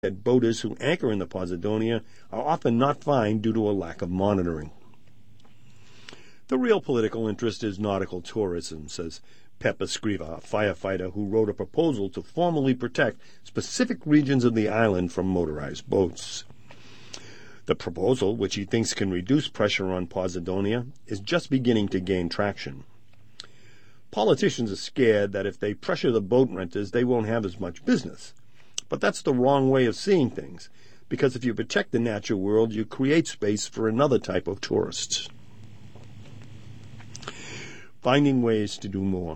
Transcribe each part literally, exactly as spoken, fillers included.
that boaters who anchor in the Posidonia are often not fined due to a lack of monitoring. The real political interest is nautical tourism, says Peppa Scriva, a firefighter who wrote a proposal to formally protect specific regions of the island from motorized boats. The proposal, which he thinks can reduce pressure on Posidonia, is just beginning to gain traction. Politicians are scared that if they pressure the boat renters, they won't have as much business. But that's the wrong way of seeing things, because if you protect the natural world, you create space for another type of tourists. Finding ways to do more.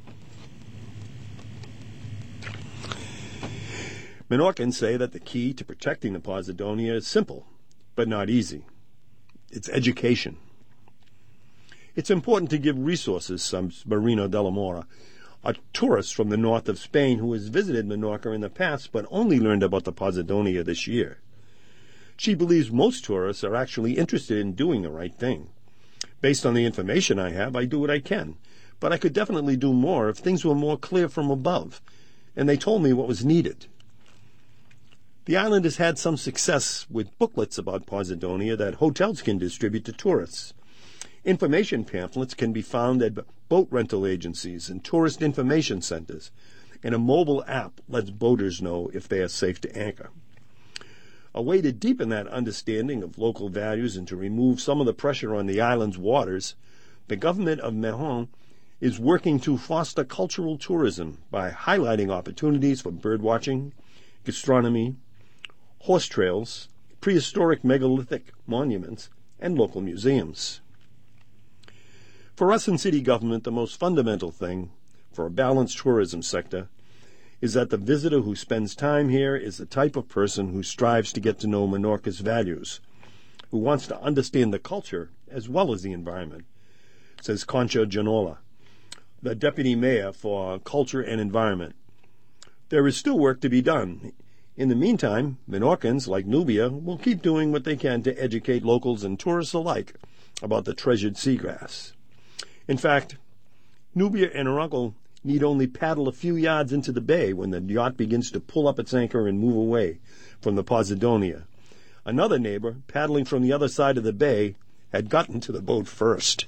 Menorcans say that the key to protecting the Posidonia is simple, but not easy. It's education. It's important to give resources, says Marino Della Mora, a tourist from the north of Spain who has visited Menorca in the past but only learned about the Posidonia this year. She believes most tourists are actually interested in doing the right thing. Based on the information I have, I do what I can, but I could definitely do more if things were more clear from above, and they told me what was needed. The island has had some success with booklets about Posidonia that hotels can distribute to tourists. Information pamphlets can be found at boat rental agencies and tourist information centers, and a mobile app lets boaters know if they are safe to anchor. A way to deepen that understanding of local values and to remove some of the pressure on the island's waters, the government of Mahon is working to foster cultural tourism by highlighting opportunities for birdwatching, gastronomy, horse trails, prehistoric megalithic monuments, and local museums. For us in city government, the most fundamental thing for a balanced tourism sector is that the visitor who spends time here is the type of person who strives to get to know Menorca's values, who wants to understand the culture as well as the environment, says Concha Gianola, the deputy mayor for Culture and Environment. There is still work to be done. In the meantime, Menorcans, like Nubia, will keep doing what they can to educate locals and tourists alike about the treasured seagrass. In fact, Nubia and her uncle need only paddle a few yards into the bay when the yacht begins to pull up its anchor and move away from the Posidonia. Another neighbor, paddling from the other side of the bay, had gotten to the boat first.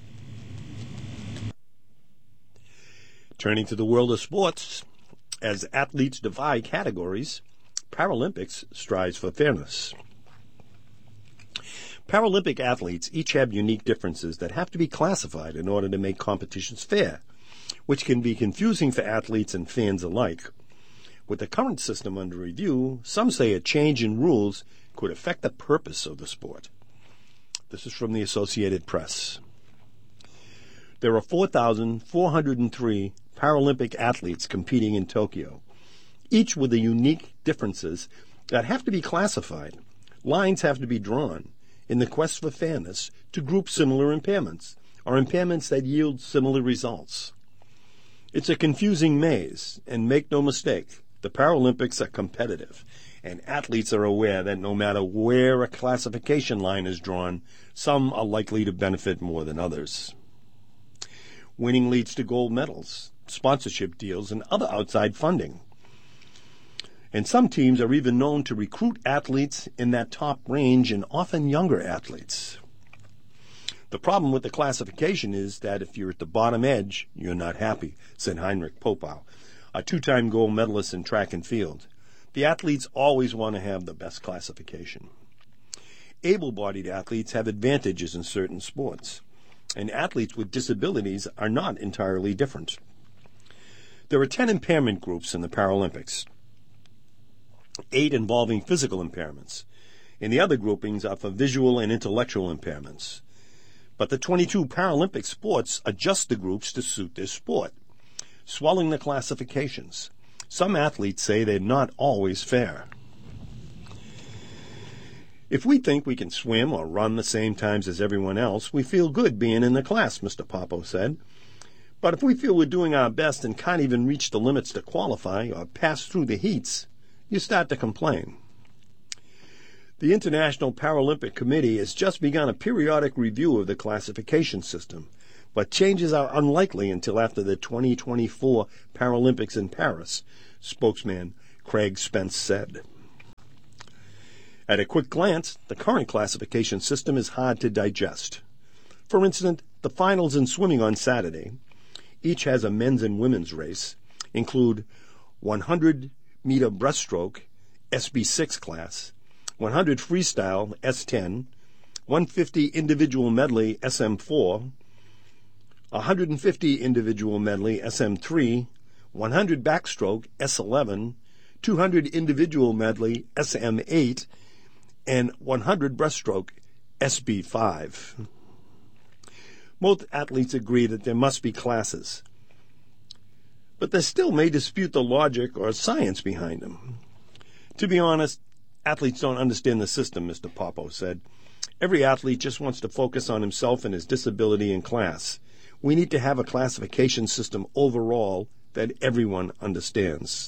Turning to the world of sports, as athletes divide categories, Paralympics strives for fairness. Paralympic athletes each have unique differences that have to be classified in order to make competitions fair, which can be confusing for athletes and fans alike. With the current system under review, some say a change in rules could affect the purpose of the sport. This is from the Associated Press. There are four thousand four hundred three Paralympic athletes competing in Tokyo, each with the unique differences that have to be classified. Lines have to be drawn in the quest for fairness to group similar impairments, or impairments that yield similar results. It's a confusing maze, and make no mistake, the Paralympics are competitive, and athletes are aware that no matter where a classification line is drawn, some are likely to benefit more than others. Winning leads to gold medals, sponsorship deals, and other outside funding. And some teams are even known to recruit athletes in that top range and often younger athletes. The problem with the classification is that if you're at the bottom edge, you're not happy, said Heinrich Popow, a two-time gold medalist in track and field. The athletes always want to have the best classification. Able-bodied athletes have advantages in certain sports, and athletes with disabilities are not entirely different. There are ten impairment groups in the Paralympics, eight involving physical impairments, and the other groupings are for visual and intellectual impairments. But the twenty-two Paralympic sports adjust the groups to suit their sport, swelling the classifications. Some athletes say they're not always fair. If we think we can swim or run the same times as everyone else, we feel good being in the class, Mister Popo said. But if we feel we're doing our best and can't even reach the limits to qualify or pass through the heats, you start to complain. The International Paralympic Committee has just begun a periodic review of the classification system, but changes are unlikely until after the twenty twenty-four Paralympics in Paris, spokesman Craig Spence said. At a quick glance, the current classification system is hard to digest. For instance, the finals in swimming on Saturday, each has a men's and women's race, include one hundred meter breaststroke, S B six class, one hundred freestyle, S ten, one hundred fifty individual medley, S M four, one hundred fifty individual medley, S M three, one hundred backstroke, S eleven, two hundred individual medley, S M eight, and one hundred breaststroke, S B five. Most athletes agree that there must be classes, but they still may dispute the logic or science behind them. To be honest, athletes don't understand the system, Mister Popo said. Every athlete just wants to focus on himself and his disability in class. We need to have a classification system overall that everyone understands.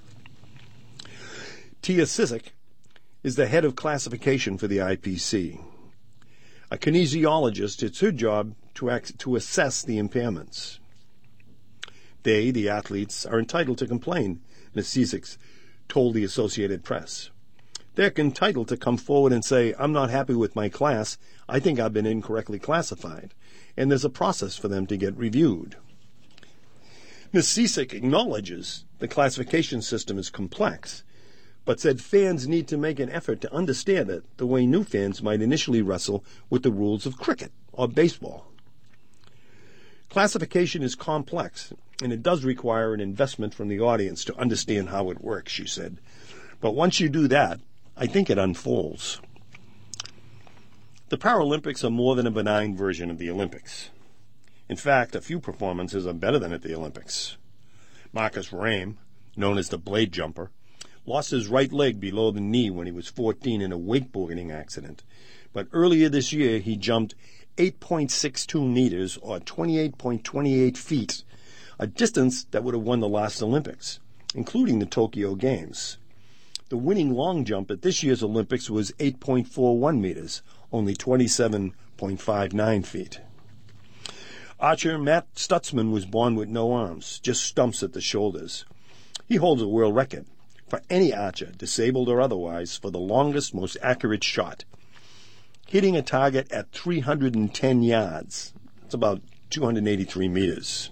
Tia Sisek is the head of classification for the I P C. A kinesiologist, it's her job to, act, to assess the impairments. They, the athletes, are entitled to complain, Miz Sisek told the Associated Press. They're entitled to come forward and say, I'm not happy with my class, I think I've been incorrectly classified, and there's a process for them to get reviewed. Miz Sisek acknowledges the classification system is complex, but said fans need to make an effort to understand it the way new fans might initially wrestle with the rules of cricket or baseball. Classification is complex, and it does require an investment from the audience to understand how it works, she said. But once you do that, I think it unfolds. The Paralympics are more than a benign version of the Olympics. In fact, a few performances are better than at the Olympics. Marcus Rame, known as the blade jumper, lost his right leg below the knee when he was fourteen in a wakeboarding accident. But earlier this year, he jumped eight point six two meters, or twenty-eight point two eight feet, a distance that would have won the last Olympics, including the Tokyo Games. The winning long jump at this year's Olympics was eight point four one meters, only twenty-seven point five nine feet. Archer Matt Stutzman was born with no arms, just stumps at the shoulders. He holds a world record for any archer, disabled or otherwise, for the longest, most accurate shot, hitting a target at three hundred ten yards. That's about two hundred eighty-three meters.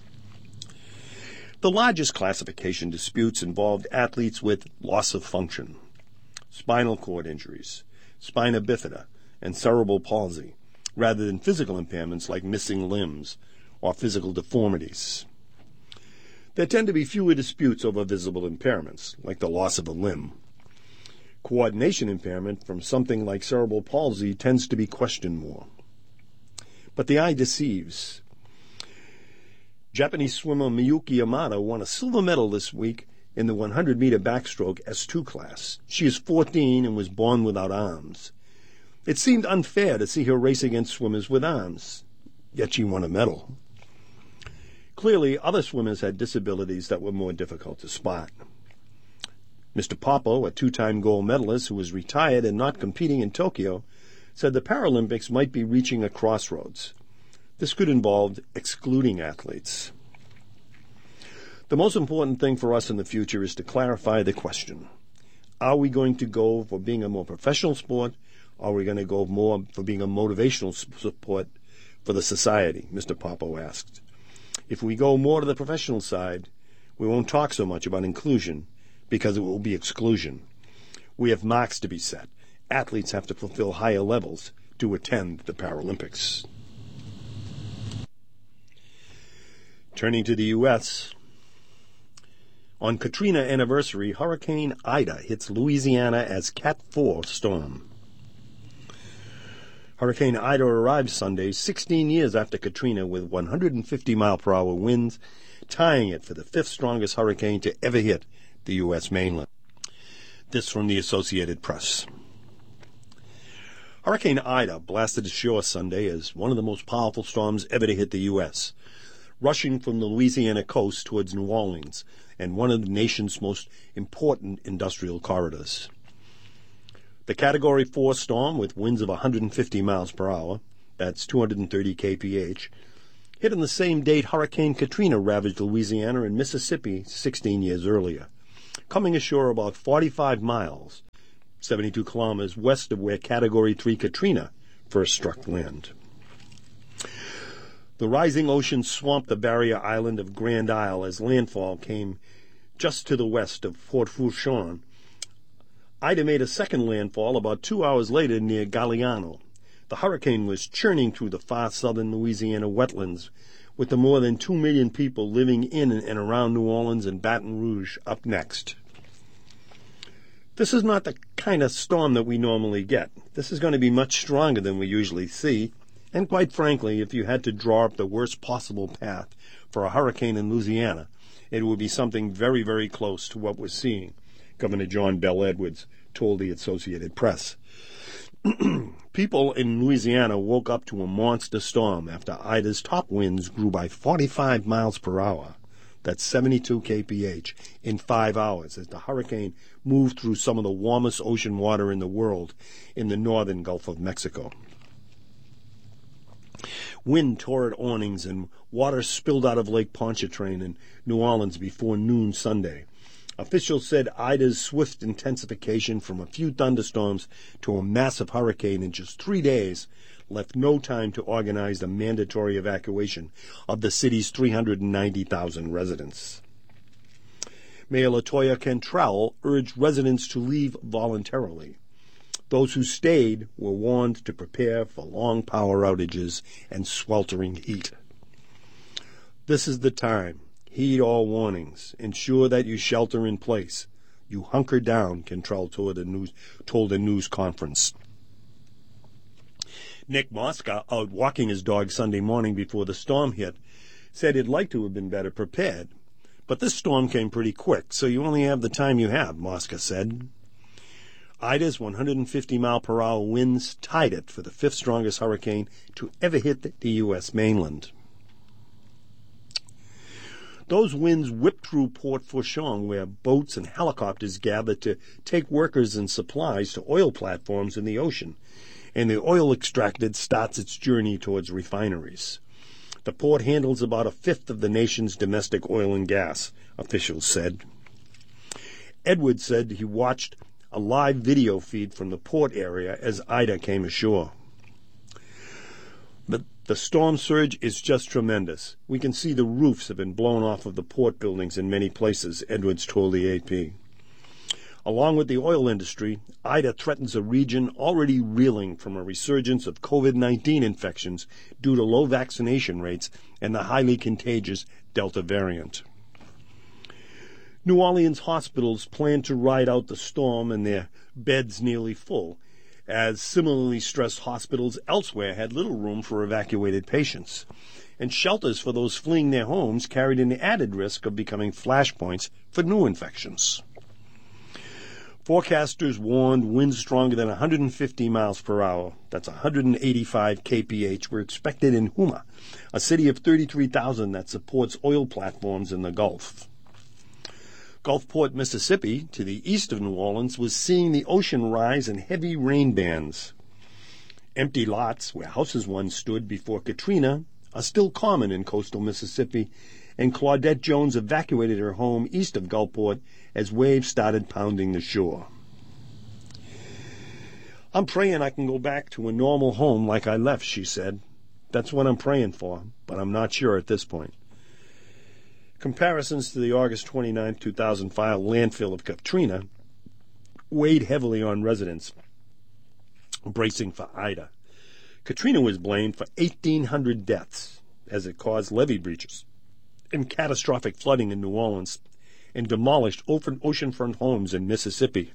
The largest classification disputes involved athletes with loss of function, spinal cord injuries, spina bifida, and cerebral palsy, rather than physical impairments like missing limbs or physical deformities. There tend to be fewer disputes over visible impairments, like the loss of a limb. Coordination impairment from something like cerebral palsy tends to be questioned more. But the eye deceives. Japanese swimmer Miyuki Yamada won a silver medal this week in the one hundred meter backstroke S two class. She is fourteen and was born without arms. It seemed unfair to see her race against swimmers with arms, yet she won a medal. Clearly, other swimmers had disabilities that were more difficult to spot. Mister Popo, a two-time gold medalist who was retired and not competing in Tokyo, said the Paralympics might be reaching a crossroads. This could involve excluding athletes. The most important thing for us in the future is to clarify the question. Are we going to go for being a more professional sport, or are we going to go more for being a motivational sport for the society, Mister Popo asked. If we go more to the professional side, we won't talk so much about inclusion because it will be exclusion. We have marks to be set. Athletes have to fulfill higher levels to attend the Paralympics. Turning to the U S, on Katrina anniversary, Hurricane Ida hits Louisiana as Cat four storm. Hurricane Ida arrived Sunday, sixteen years after Katrina, with one hundred fifty mile per hour winds, tying it for the fifth strongest hurricane to ever hit the U S mainland. This from the Associated Press. Hurricane Ida blasted ashore Sunday as one of the most powerful storms ever to hit the U S, rushing from the Louisiana coast towards New Orleans and one of the nation's most important industrial corridors. The Category four storm, with winds of one hundred fifty miles per hour, that's two hundred thirty kilometers per hour, hit on the same date Hurricane Katrina ravaged Louisiana and Mississippi sixteen years earlier, coming ashore about forty-five miles seventy-two kilometers west of where Category three Katrina first struck land. The rising ocean swamped the barrier island of Grand Isle as landfall came just to the west of Port Fourchon. Ida made a second landfall about two hours later near Galiano. The hurricane was churning through the far southern Louisiana wetlands, with the more than two million people living in and around New Orleans and Baton Rouge up next. This is not the kind of storm that we normally get. This is going to be much stronger than we usually see. And quite frankly, if you had to draw up the worst possible path for a hurricane in Louisiana, it would be something very, very close to what we're seeing, Governor John Bel Edwards told the Associated Press. People in Louisiana woke up to a monster storm after Ida's top winds grew by forty-five miles per hour. That's seventy-two K P H in five hours as the hurricane moved through some of the warmest ocean water in the world in the northern Gulf of Mexico. Wind tore at awnings and water spilled out of Lake Pontchartrain in New Orleans before noon Sunday. Officials said Ida's swift intensification from a few thunderstorms to a massive hurricane in just three days left no time to organize the mandatory evacuation of the city's three hundred ninety thousand residents. Mayor LaToya Cantrell urged residents to leave voluntarily. Those who stayed were warned to prepare for long power outages and sweltering heat. This is the time. Heed all warnings. Ensure that you shelter in place. You hunker down, Cantrell told a news, told a news conference. Nick Mosca, out walking his dog Sunday morning before the storm hit, said he'd like to have been better prepared. But this storm came pretty quick, so you only have the time you have, Mosca said. Ida's one hundred fifty mile per hour winds tied it for the fifth strongest hurricane to ever hit the U S mainland. Those winds whipped through Port Fourchon, where boats and helicopters gathered to take workers and supplies to oil platforms in the ocean, and the oil extracted starts its journey towards refineries. The port handles about a fifth of the nation's domestic oil and gas, officials said. Edwards said he watched a live video feed from the port area as Ida came ashore. But the storm surge is just tremendous. We can see the roofs have been blown off of the port buildings in many places, Edwards told the A P. Along with the oil industry, Ida threatens a region already reeling from a resurgence of COVID nineteen infections due to low vaccination rates and the highly contagious Delta variant. New Orleans hospitals plan to ride out the storm and their beds nearly full, as similarly stressed hospitals elsewhere had little room for evacuated patients. And shelters for those fleeing their homes carried an added risk of becoming flashpoints for new infections. Forecasters warned winds stronger than one hundred fifty miles per hour, that's one hundred eighty-five K P H, were expected in Houma, a city of thirty-three thousand that supports oil platforms in the Gulf. Gulfport, Mississippi, to the east of New Orleans, was seeing the ocean rise in heavy rain bands. Empty lots where houses once stood before Katrina are still common in coastal Mississippi, and Claudette Jones evacuated her home east of Gulfport as waves started pounding the shore. I'm praying I can go back to a normal home like I left, she said. That's what I'm praying for, but I'm not sure at this point. Comparisons to the August twenty-ninth, two thousand five landfill of Katrina weighed heavily on residents bracing for Ida. Katrina was blamed for eighteen hundred deaths as it caused levee breaches and catastrophic flooding in New Orleans and demolished oceanfront homes in Mississippi.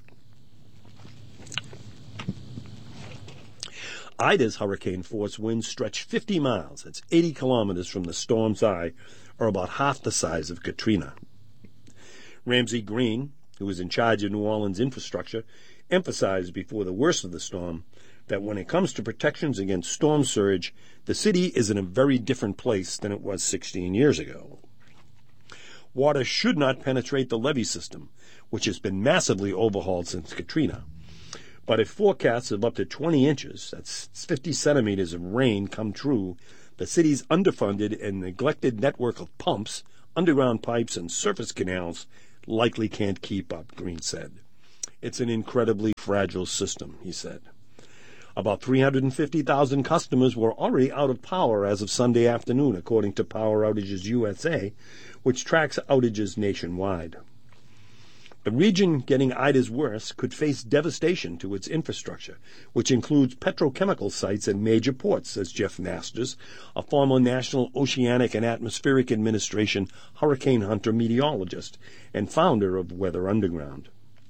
Ida's hurricane-force winds stretch fifty miles, that's eighty kilometers from the storm's eye, or about half the size of Katrina. Ramsey Green, who was in charge of New Orleans infrastructure, emphasized before the worst of the storm that when it comes to protections against storm surge, the city is in a very different place than it was sixteen years ago. Water should not penetrate the levee system, which has been massively overhauled since Katrina. But if forecasts of up to twenty inches, that's fifty centimeters of rain, come true, the city's underfunded and neglected network of pumps, underground pipes, and surface canals likely can't keep up, Green said. It's an incredibly fragile system, he said. About three hundred fifty thousand customers were already out of power as of Sunday afternoon, according to Power Outages U S A, which tracks outages nationwide. The region getting Ida's worst could face devastation to its infrastructure, which includes petrochemical sites and major ports, says Jeff Masters, a former National Oceanic and Atmospheric Administration hurricane hunter meteorologist and founder of Weather Underground.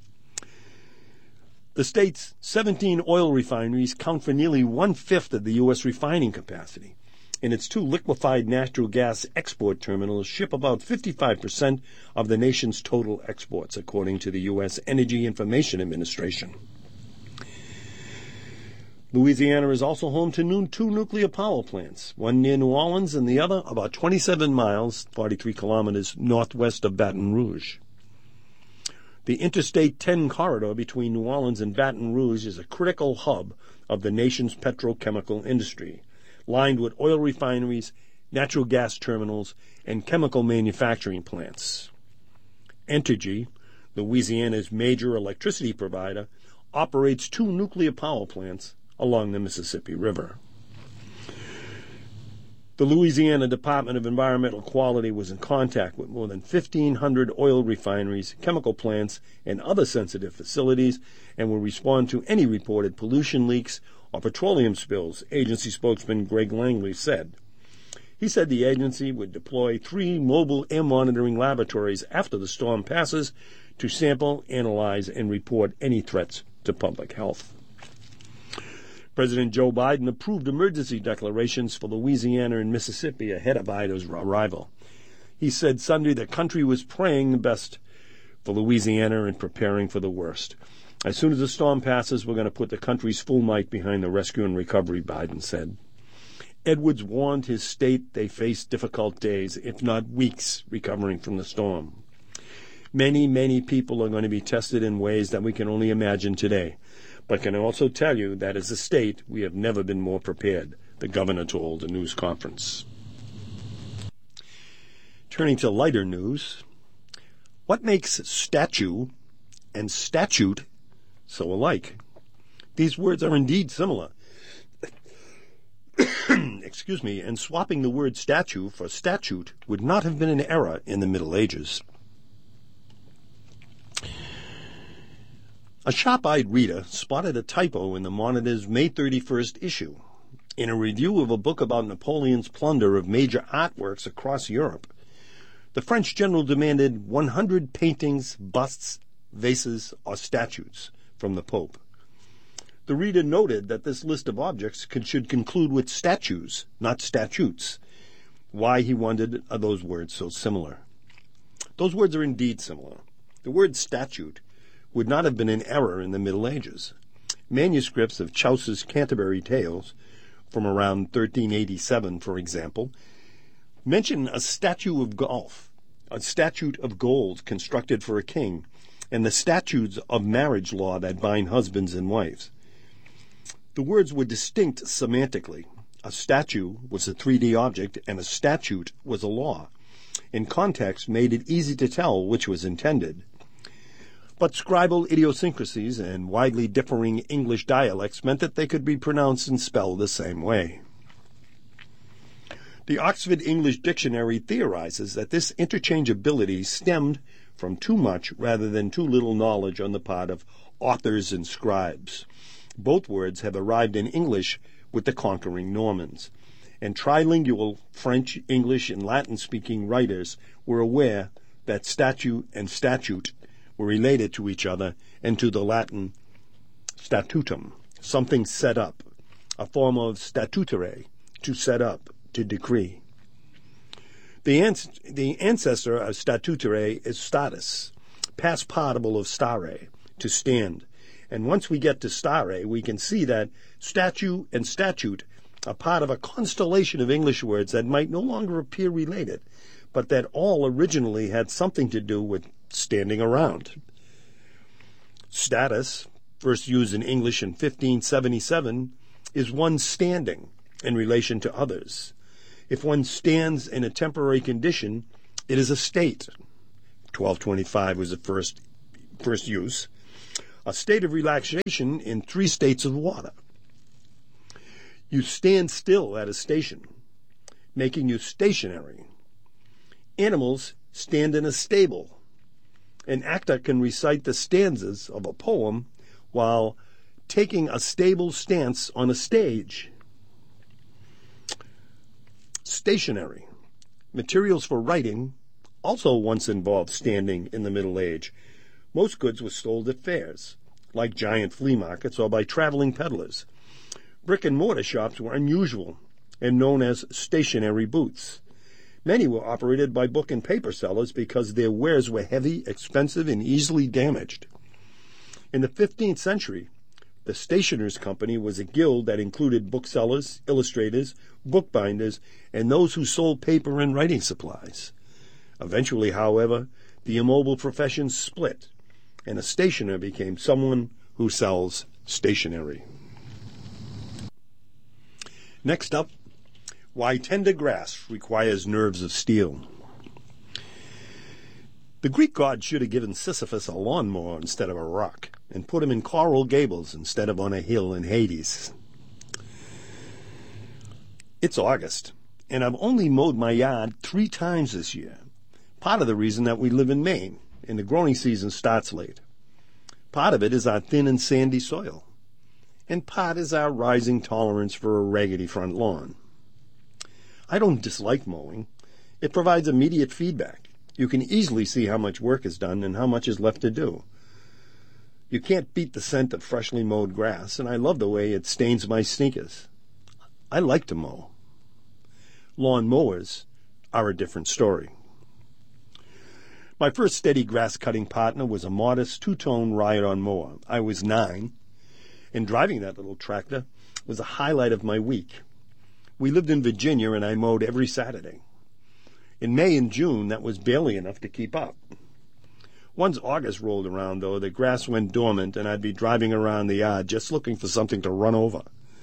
The state's seventeen oil refineries count for nearly one-fifth of the U S refining capacity, and its two liquefied natural gas export terminals ship about fifty-five percent of the nation's total exports, according to the U S Energy Information Administration. Louisiana is also home to two nuclear power plants, one near New Orleans and the other about twenty-seven miles, forty-three kilometers, northwest of Baton Rouge. The Interstate ten corridor between New Orleans and Baton Rouge is a critical hub of the nation's petrochemical industry, lined with oil refineries, natural gas terminals, and chemical manufacturing plants. Entergy, Louisiana's major electricity provider, operates two nuclear power plants along the Mississippi River. The Louisiana Department of Environmental Quality was in contact with more than fifteen hundred oil refineries, chemical plants, and other sensitive facilities, and will respond to any reported pollution leaks or petroleum spills, agency spokesman Greg Langley said. He said the agency would deploy three mobile air monitoring laboratories after the storm passes to sample, analyze, and report any threats to public health. President Joe Biden approved emergency declarations for Louisiana and Mississippi ahead of Ida's arrival. He said Sunday the country was praying the best for Louisiana and preparing for the worst. As soon as the storm passes, we're going to put the country's full might behind the rescue and recovery, Biden said. Edwards warned his state they face difficult days, if not weeks, recovering from the storm. Many, many people are going to be tested in ways that we can only imagine today. But can also tell you that as a state, we have never been more prepared, the governor told a news conference. Turning to lighter news, what makes statue and statute so alike? These words are indeed similar. Excuse me, and swapping the word statue for statute would not have been an error in the Middle Ages. A sharp-eyed reader spotted a typo in the Monitor's May thirty-first issue. In a review of a book about Napoleon's plunder of major artworks across Europe, the French general demanded one hundred paintings, busts, vases, or statues from the Pope. The reader noted that this list of objects should conclude with statues, not statutes. Why, he wondered, are those words so similar? Those words are indeed similar. The word statute would not have been an error in the Middle Ages. Manuscripts of Chaucer's Canterbury Tales, from around thirteen eighty-seven, for example, mention a statue of golf, a statute of gold constructed for a king, and the statutes of marriage law that bind husbands and wives. The words were distinct semantically. A statue was a three D object, and a statute was a law. In context, made it easy to tell which was intended. But scribal idiosyncrasies and widely differing English dialects meant that they could be pronounced and spelled the same way. The Oxford English Dictionary theorizes that this interchangeability stemmed from too much rather than too little knowledge on the part of authors and scribes. Both words have arrived in English with the conquering Normans, and trilingual French, English, and Latin-speaking writers were aware that statue and statute were related to each other and to the Latin statutum, something set up, a form of statutare, to set up, to decree. The, ans- the ancestor of statutare is status, past participle of stare, to stand. And once we get to stare, we can see that statue and statute are part of a constellation of English words that might no longer appear related, but that all originally had something to do with standing around. Status, first used in English in fifteen seventy-seven, is one standing in relation to others. If one stands in a temporary condition, it is a state. twelve twenty-five was the first, first use. a state of relaxation in three states of water. You stand still at a station, making you stationary. Animals stand in a stable. An actor can recite the stanzas of a poem while taking a stable stance on a stage. Stationary. Materials for writing also once involved standing in the Middle Age. Most goods were sold at fairs, like giant flea markets, or by traveling peddlers. Brick-and-mortar shops were unusual and known as stationary booths. Many were operated by book and paper sellers because their wares were heavy, expensive, and easily damaged. In the fifteenth century, the Stationers' Company was a guild that included booksellers, illustrators, bookbinders, and those who sold paper and writing supplies. Eventually, however, the immobile professions split, and a stationer became someone who sells stationery. Next up, why tender grass requires nerves of steel. The Greek gods should have given Sisyphus a lawnmower instead of a rock, and put him in Coral Gables instead of on a hill in Hades. It's August, and I've only mowed my yard three times this year. Part of the reason that we live in Maine, and the growing season starts late. Part of it is our thin and sandy soil, and part is our rising tolerance for a raggedy front lawn. I don't dislike mowing. It provides immediate feedback. You can easily see how much work is done and how much is left to do. You can't beat the scent of freshly mowed grass, and I love the way it stains my sneakers. I like to mow. Lawn mowers are a different story. My first steady grass-cutting partner was a modest two-tone ride-on mower. I was nine, and driving that little tractor was a highlight of my week. We lived in Virginia, and I mowed every Saturday. In May and June, that was barely enough to keep up. Once August rolled around, though, the grass went dormant, and I'd be driving around the yard just looking for something to run over.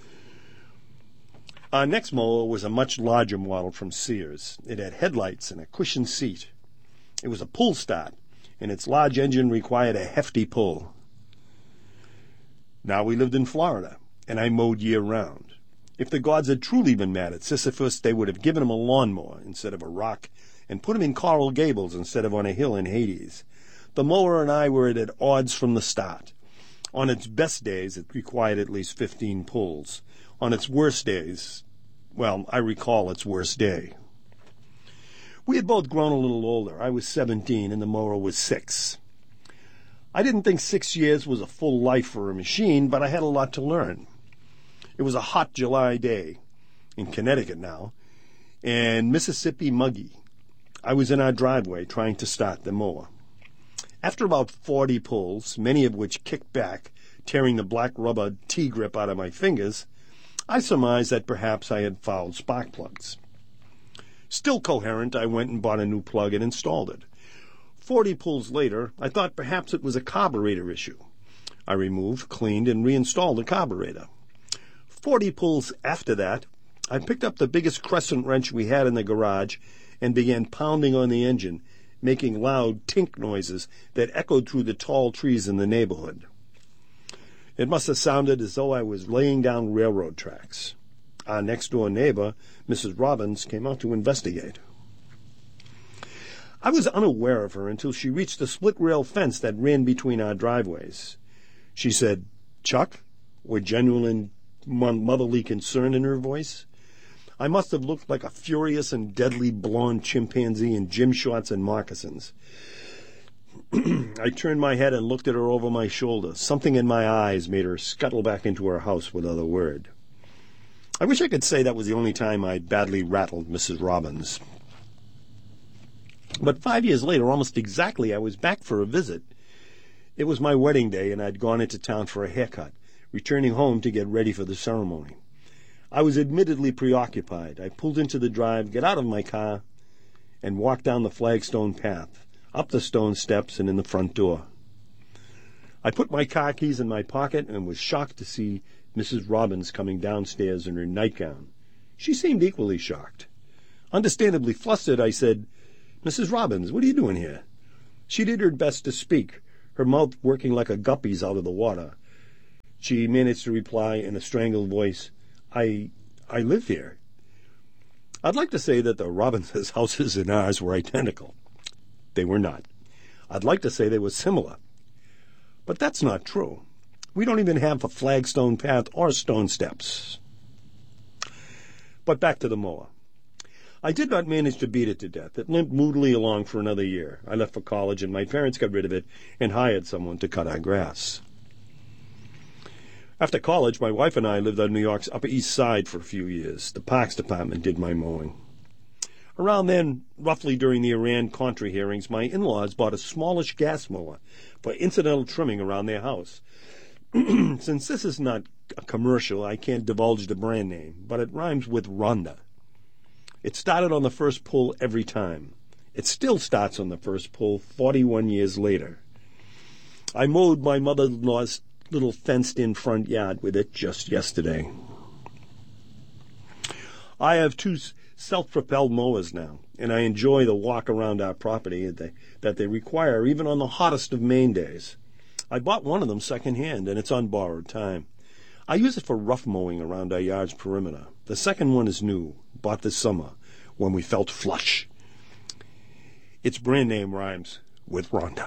Our next mower was a much larger model from Sears. It had headlights and a cushioned seat. It was a pull start, and its large engine required a hefty pull. Now we lived in Florida, and I mowed year-round. If the gods had truly been mad at Sisyphus, they would have given him a lawnmower instead of a rock, and put him in Coral Gables instead of on a hill in Hades. The mower and I were at odds from the start. On its best days, it required at least fifteen pulls. On its worst days, well, I recall its worst day. We had both grown a little older. I was seventeen, and the mower was six. I didn't think six years was a full life for a machine, but I had a lot to learn. It was a hot July day, in Connecticut now, and Mississippi muggy. I was in our driveway trying to start the mower. After about forty pulls, many of which kicked back, tearing the black rubber T-grip out of my fingers, I surmised that perhaps I had fouled spark plugs. Still coherent, I went and bought a new plug and installed it. Forty pulls later, I thought perhaps it was a carburetor issue. I removed, cleaned, and reinstalled the carburetor. Forty pulls after that, I picked up the biggest crescent wrench we had in the garage and began pounding on the engine, making loud tink noises that echoed through the tall trees in the neighborhood. It must have sounded as though I was laying down railroad tracks. Our next-door neighbor, Missus Robbins, came out to investigate. I was unaware of her until she reached the split-rail fence that ran between our driveways. She said, "Chuck," with genuine motherly concern in her voice. I must have looked like a furious and deadly blonde chimpanzee in gym shorts and moccasins. I turned my head and looked at her over my shoulder. Something in my eyes made her scuttle back into her house without a word. I wish I could say that was the only time I badly rattled Missus Robbins. But five years later, almost exactly, I was back for a visit. It was my wedding day, and I'd gone into town for a haircut, returning home to get ready for the ceremony. I was admittedly preoccupied. I pulled into the drive, got out of my car, and walked down the flagstone path, up the stone steps, and in the front door. I put my car keys in my pocket and was shocked to see Missus Robbins coming downstairs in her nightgown. She seemed equally shocked. Understandably flustered, I said, "Missus Robbins, what are you doing here?" She did her best to speak. her mouth working like a guppy's out of the water. She managed to reply in a strangled voice, I, I live here. I'd like to say that the Robbins' houses and ours were identical. They were not. I'd like to say they were similar. But that's not true. We don't even have a flagstone path or stone steps. But back to the mower. I did not manage to beat it to death. It limped moodily along for another year. I left for college, and my parents got rid of it and hired someone to cut our grass. After college, my wife and I lived on New York's Upper East Side for a few years. The Parks Department did my mowing. Around then, roughly during the Iran-Contra hearings, my in-laws bought a smallish gas mower for incidental trimming around their house. Since this is not a commercial, I can't divulge the brand name, but it rhymes with Ronda. It started on the first pull every time. It still starts on the first pull forty-one years later. I mowed my mother-in-law's little fenced-in front yard with it just yesterday. I have two self-propelled mowers now, and I enjoy the walk around our property that they, that they require even on the hottest of Maine days. I bought one of them second-hand, and it's on borrowed time. I use it for rough mowing around our yard's perimeter. The second one is new, bought this summer, when we felt flush. Its brand name rhymes with Ronda.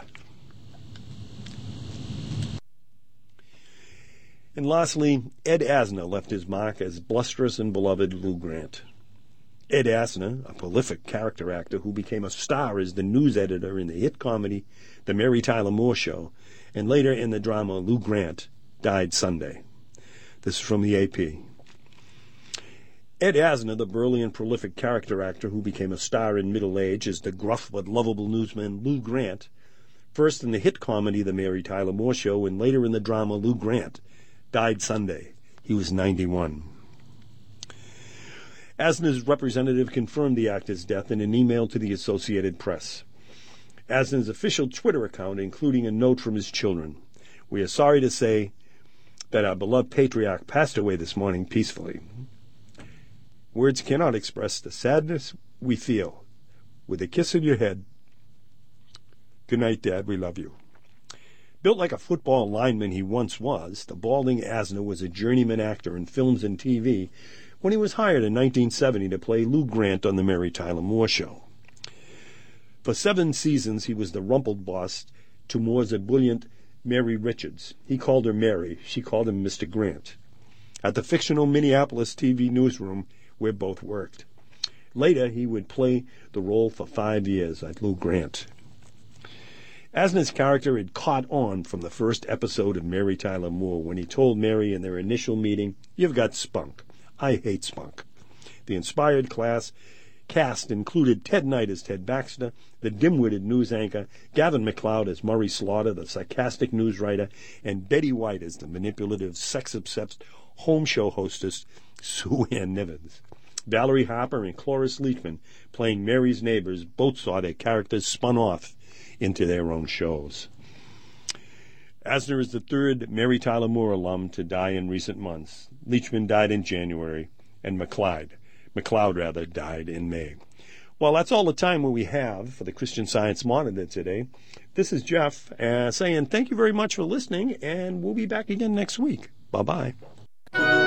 And lastly, Ed Asner left his mark as blusterous and beloved Lou Grant. Ed Asner, a prolific character actor who became a star as the news editor in the hit comedy The Mary Tyler Moore Show, and later in the drama Lou Grant, died Sunday. This is from the A P. Ed Asner, the burly and prolific character actor who became a star in middle age as the gruff but lovable newsman Lou Grant, first in the hit comedy The Mary Tyler Moore Show and later in the drama Lou Grant, died Sunday. He was ninety-one. Asner's representative confirmed the actor's death in an email to the Associated Press. Asner's official Twitter account, including a note from his children. We are sorry to say that our beloved patriarch passed away this morning peacefully. Words cannot express the sadness we feel. With a kiss on your head, good night, Dad, we love you. Built like a football lineman he once was, the balding Asner was a journeyman actor in films and T V when he was hired in nineteen seventy to play Lou Grant on The Mary Tyler Moore Show. For seven seasons, he was the rumpled boss to Moore's ebullient Mary Richards. He called her Mary. She called him Mister Grant. At the fictional Minneapolis T V newsroom where both worked. Later, he would play the role for five years at Lou Grant. Asner's character had caught on from the first episode of Mary Tyler Moore when he told Mary in their initial meeting, "You've got spunk. I hate spunk." The inspired class cast included Ted Knight as Ted Baxter, the dim-witted news anchor, Gavin MacLeod as Murray Slaughter, the sarcastic news writer, and Betty White as the manipulative, sex-obsessed home show hostess, Sue Ann Nivens. Valerie Harper and Cloris Leachman, playing Mary's neighbors, both saw their characters spun off into their own shows. Asner is the third Mary Tyler Moore alum to die in recent months. Leachman died in January, and MacLeod, MacLeod rather, died in May. Well, that's all the time we have for the Christian Science Monitor today. This is Jeff uh, saying thank you very much for listening, and we'll be back again next week. Bye-bye.